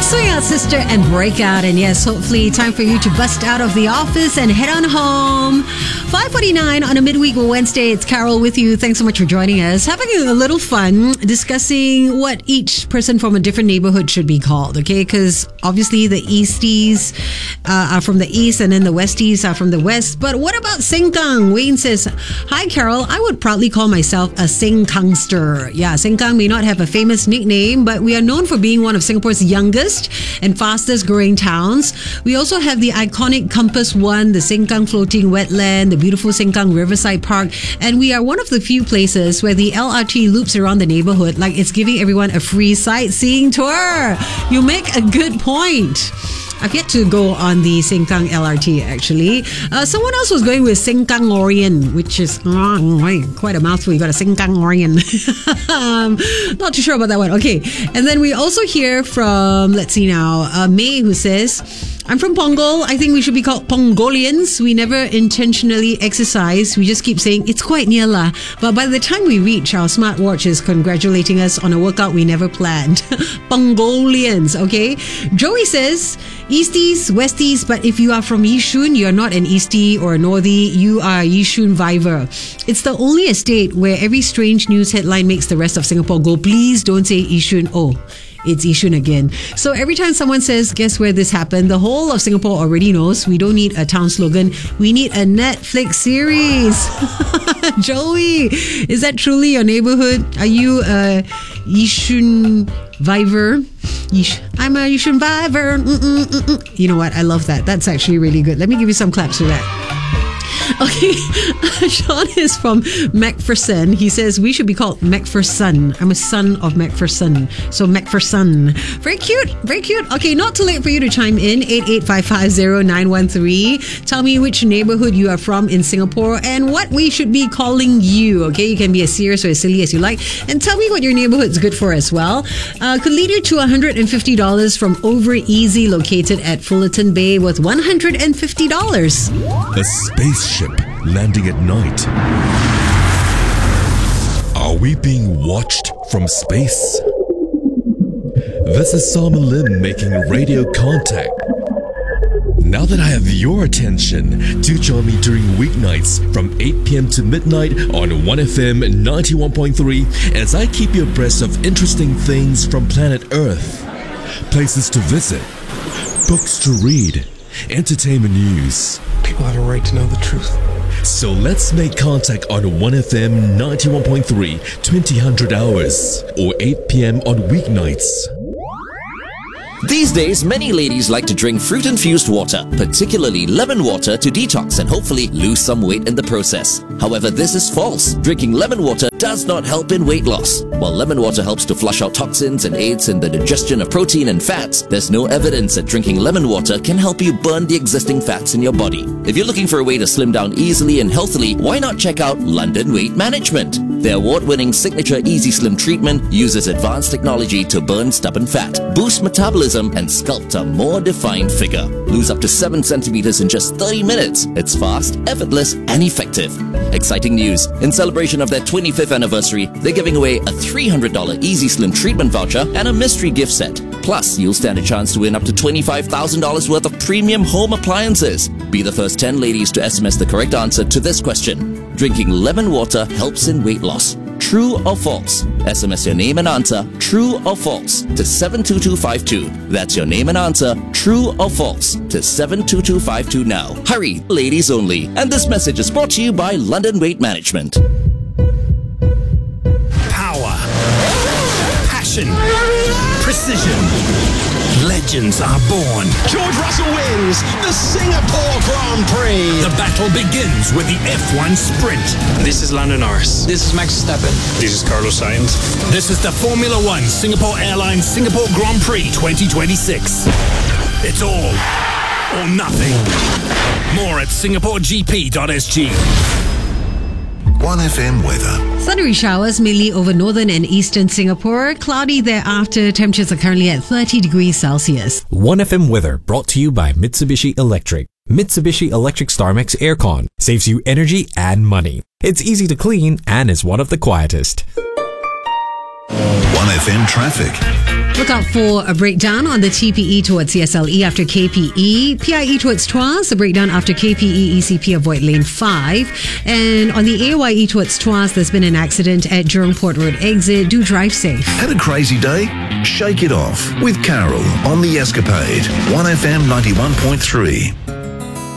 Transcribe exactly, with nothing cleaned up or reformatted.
Swing out, sister, and break out. And yes, hopefully time for you to bust out of the office and head on home. five forty-nine on a midweek Wednesday. It's Carol with you. Thanks so much for joining us. Having a little fun discussing what each person from a different neighborhood should be called, okay? Because obviously the Easties uh, are from the East and then the Westies are from the West. But what about Sengkang? Wayne says, hi, Carol. I would proudly call myself a Sengkangster. Yeah, Sengkang may not have a famous nickname, but we are known for being one of Singapore's youngest and fastest growing towns. We also have the iconic Compass One, the Sengkang Floating Wetland, the beautiful Sengkang Riverside Park, and we are one of the few places where the L R T loops around the neighborhood like it's giving everyone a free sightseeing tour. You make a good point. I've yet to go on the Sengkang L R T actually. Uh, someone else was going with Sengkang Orient, which is oh, quite a mouthful. You got a Sengkang Orient. um, not too sure about that one. Okay. And then we also hear from, let's see now, uh, May, who says, I'm from Punggol. I think we should be called Pongolians. We never intentionally exercise. We just keep saying, it's quite near lah. But by the time we reach, our smartwatch is congratulating us on a workout we never planned. Pongolians, okay? Joey says, Easties, Westies, but if you are from Yishun, you're not an Eastie or a Northie, you are a Yishun Viver. It's the only estate where every strange news headline makes the rest of Singapore go, please don't say Yishun. Oh, it's Yishun again. So every time someone says, guess where this happened, the whole of Singapore already knows. We don't need a town slogan. We need a Netflix series. Joey, is that truly your neighborhood? Are you a Yishun Viver? Yish- I'm a Yishun Viver. Mm-mm, mm-mm. You know what? I love that. That's actually really good. Let me give you some claps for that. Okay, Sean is from Macpherson. He says we should be called Macpherson. I'm a son of Macpherson, so Macpherson. Very cute, very cute. Okay, not too late for you to chime in. eight eight five five zero nine one three. Tell me which neighborhood you are from in Singapore and what we should be calling you. Okay, you can be as serious or as silly as you like, and tell me what your neighborhood's good for as well. Uh, could lead you to one hundred fifty dollars from Over Easy, located at Fullerton Bay, with one hundred fifty dollars. A spaceship landing at night. Are we being watched from space? This is Simon Lim making radio contact. Now that I have your attention, do join me during weeknights from eight p.m. to midnight on one F M ninety-one point three as I keep you abreast of interesting things from planet Earth. Places to visit, books to read, entertainment news. People have a right to know the truth. So let's make contact on one F M ninety-one point three, twenty hundred hours, or eight p.m. on weeknights. These days, many ladies like to drink fruit-infused water, particularly lemon water, to detox and hopefully lose some weight in the process. However, this is false. Drinking lemon water does not help in weight loss. While lemon water helps to flush out toxins and aids in the digestion of protein and fats, there's no evidence that drinking lemon water can help you burn the existing fats in your body. If you're looking for a way to slim down easily and healthily, why not check out London Weight Management? Their award-winning signature Easy Slim treatment uses advanced technology to burn stubborn fat, boost metabolism, and sculpt a more defined figure. Lose up to seven centimeters in just thirty minutes. It's fast, effortless, and effective. Exciting news. In celebration of their twenty-fifth anniversary, they're giving away a three hundred dollars Easy Slim treatment voucher and a mystery gift set. Plus, you'll stand a chance to win up to twenty-five thousand dollars worth of premium home appliances. Be the first ten ladies to S M S the correct answer to this question. Drinking lemon water helps in weight loss. True or false? S M S your name and answer, true or false, to seven two two five two. That's your name and answer, true or false, to seven two two five two now. Hurry, ladies only. And this message is brought to you by London Weight Management. Power. Passion. Precision. Legends are born. George Russell wins the Singapore Grand Prix. The battle begins with the F one Sprint. This is Lando Norris. This is Max Verstappen. This is Carlos Sainz. This is the Formula One Singapore Airlines Singapore Grand Prix twenty twenty-six. It's all or nothing. More at singapore g p dot s g. one F M weather. Thundery showers mainly over northern and eastern Singapore. Cloudy thereafter. Temperatures are currently at thirty degrees Celsius. one F M weather brought to you by Mitsubishi Electric. Mitsubishi Electric StarMax Aircon saves you energy and money. It's easy to clean and is one of the quietest. one F M traffic. Look out for a breakdown on the T P E towards C S L E after K P E. P I E towards Tuas, a breakdown after K P E E C P avoid lane five. And on the A Y E towards Tuas, there's been an accident at Jurong Port Road exit. Do drive safe. Had a crazy day? Shake it off with Carol on The Escapade. one F M ninety-one point three.